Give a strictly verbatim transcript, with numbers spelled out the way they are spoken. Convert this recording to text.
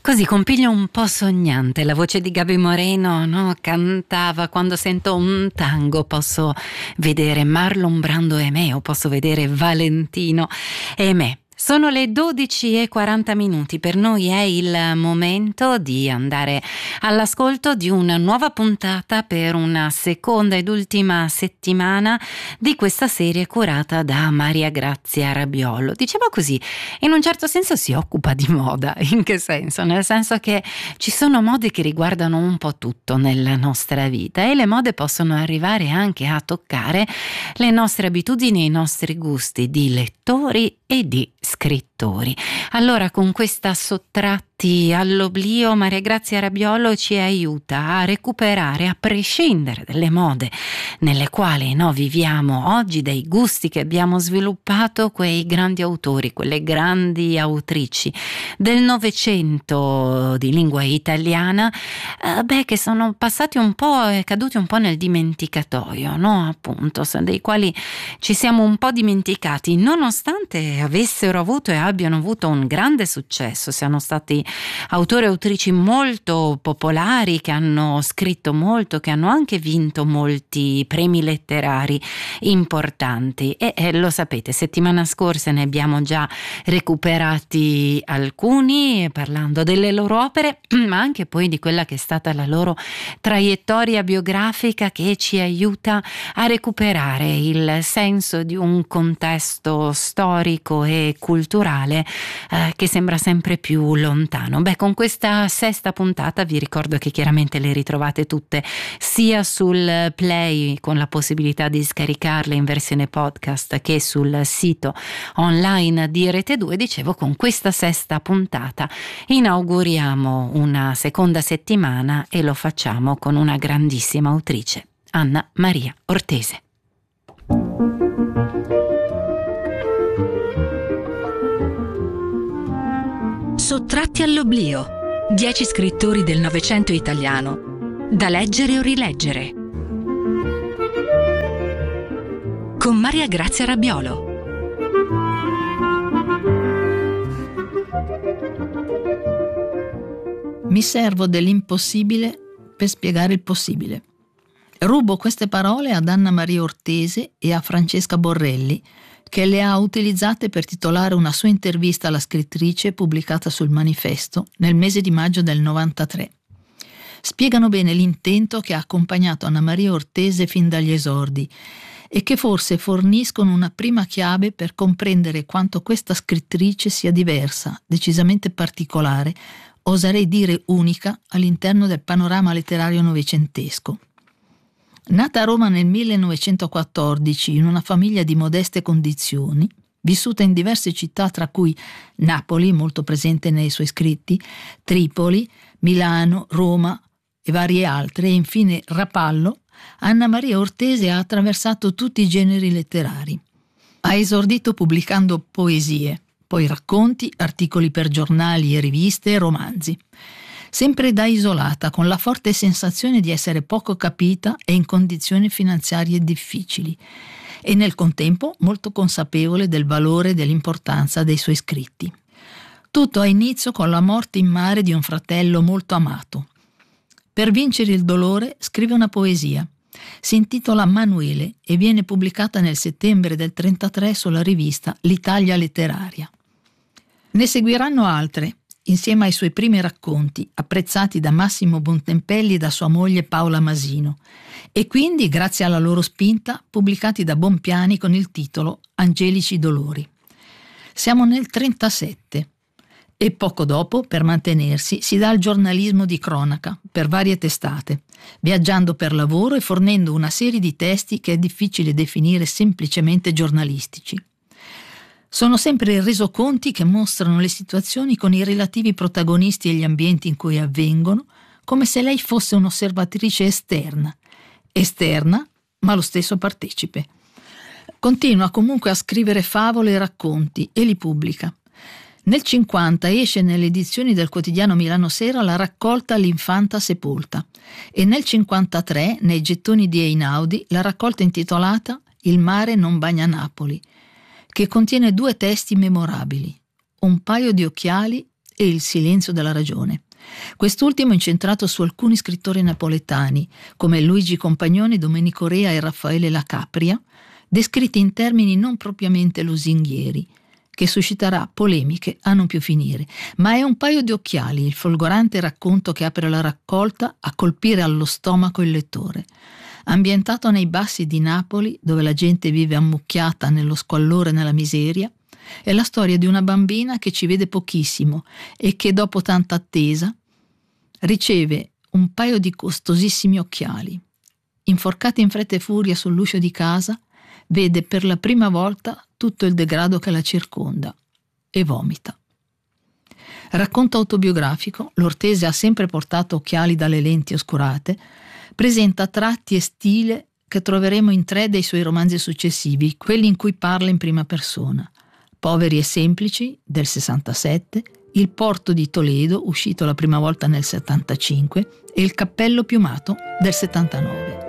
Così con piglio un po' sognante, la voce di Gaby Moreno, no? Cantava: quando sento un tango posso vedere Marlon Brando e me, o posso vedere Valentino e me. Sono le dodici e quaranta minuti, per noi è il momento di andare all'ascolto di una nuova puntata per una seconda ed ultima settimana di questa serie curata da Maria Grazia Rabiolo. Diciamo così, in un certo senso si occupa di moda. In che senso? Nel senso che ci sono mode che riguardano un po' tutto nella nostra vita, e le mode possono arrivare anche a toccare le nostre abitudini e i nostri gusti di lettori e di scrittori. Allora, con questa sottratti all'oblio, Maria Grazia Rabiolo ci aiuta a recuperare, a prescindere dalle mode nelle quali no, viviamo oggi, dai gusti che abbiamo sviluppato, quei grandi autori, quelle grandi autrici del Novecento di lingua italiana, eh, beh, che sono passati un po' e caduti un po' nel dimenticatoio, no? Appunto, dei quali ci siamo un po' dimenticati, nonostante avessero avuto e abbiano avuto un grande successo, siano stati autori e autrici molto popolari, che hanno scritto molto, che hanno anche vinto molti premi letterari importanti. E, e lo sapete, settimana scorsa ne abbiamo già recuperati alcuni, parlando delle loro opere, ma anche poi di quella che è stata la loro traiettoria biografica, che ci aiuta a recuperare il senso di un contesto storico e culturale eh, che sembra sempre più lontano. Beh, con questa sesta puntata vi ricordo che chiaramente le ritrovate tutte sia sul Play, con la possibilità di scaricarle in versione podcast, che sul sito online di Rete due. Dicevo, con questa sesta puntata inauguriamo una seconda settimana e lo facciamo con una grandissima autrice, Anna Maria Ortese. Sottratti all'oblio. Dieci scrittori del Novecento italiano, da leggere o rileggere. Con Maria Grazia Rabiolo. Mi servo dell'impossibile per spiegare il possibile. Rubo queste parole ad Anna Maria Ortese e a Francesca Borrelli, che le ha utilizzate per titolare una sua intervista alla scrittrice pubblicata sul Manifesto nel mese di maggio del novantatré. Spiegano bene l'intento che ha accompagnato Anna Maria Ortese fin dagli esordi e che forse forniscono una prima chiave per comprendere quanto questa scrittrice sia diversa, decisamente particolare, oserei dire unica, all'interno del panorama letterario novecentesco. Nata a Roma nel millenovecentoquattordici in una famiglia di modeste condizioni, vissuta in diverse città, tra cui Napoli, molto presente nei suoi scritti, Tripoli, Milano, Roma e varie altre, e infine Rapallo, Anna Maria Ortese ha attraversato tutti i generi letterari. Ha esordito pubblicando poesie, poi racconti, articoli per giornali e riviste e romanzi. Sempre da isolata, con la forte sensazione di essere poco capita e in condizioni finanziarie difficili, e nel contempo molto consapevole del valore e dell'importanza dei suoi scritti. Tutto ha inizio con la morte in mare di un fratello molto amato. Per vincere il dolore scrive una poesia. Si intitola Manuele e viene pubblicata nel settembre del trentatré sulla rivista L'Italia Letteraria. Ne seguiranno altre, insieme ai suoi primi racconti, apprezzati da Massimo Bontempelli e da sua moglie Paola Masino, e quindi, grazie alla loro spinta, pubblicati da Bonpiani con il titolo Angelici dolori. Siamo nel trentasette e poco dopo, per mantenersi, si dà al giornalismo di cronaca per varie testate, viaggiando per lavoro e fornendo una serie di testi che è difficile definire semplicemente giornalistici. Sono sempre resoconti che mostrano le situazioni con i relativi protagonisti e gli ambienti in cui avvengono, come se lei fosse un'osservatrice esterna, esterna ma lo stesso partecipe. Continua comunque a scrivere favole e racconti e li pubblica. Nel cinquanta esce nelle edizioni del quotidiano Milano Sera la raccolta L'infanta sepolta, e nel cinquantatré, nei gettoni di Einaudi, la raccolta intitolata Il mare non bagna Napoli, che contiene due testi memorabili, Un paio di occhiali e Il silenzio della ragione. Quest'ultimo incentrato su alcuni scrittori napoletani, come Luigi Compagnoni, Domenico Rea e Raffaele La Capria, descritti in termini non propriamente lusinghieri, che susciterà polemiche a non più finire, ma è un paio di occhiali, il folgorante racconto che apre la raccolta, a colpire allo stomaco il lettore. Ambientato nei bassi di Napoli, dove la gente vive ammucchiata nello squallore e nella miseria, è la storia di una bambina che ci vede pochissimo e che dopo tanta attesa riceve un paio di costosissimi occhiali. Inforcata in fretta e furia sull'uscio di casa, vede per la prima volta tutto il degrado che la circonda e vomita. Racconto autobiografico, l'Ortese ha sempre portato occhiali dalle lenti oscurate, presenta tratti e stile che troveremo in tre dei suoi romanzi successivi, quelli in cui parla in prima persona: Poveri e semplici del sessantasette, Il porto di Toledo, uscito la prima volta nel settantacinque, e Il cappello piumato del settantanove.